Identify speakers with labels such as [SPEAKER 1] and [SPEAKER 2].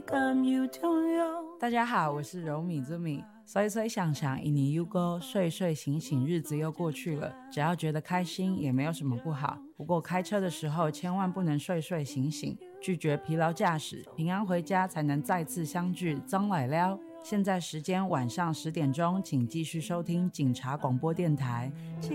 [SPEAKER 1] 大家好，我是柔米之米。所以想想一年又过，睡睡醒醒，日子又过去了。只要觉得开心，也没有什么不好。不过开车的时候千万不能睡睡醒醒，拒绝疲劳驾驶，平安回家才能再次相聚。张来了。现在时间晚上10点钟，请继续收听警察广播电台。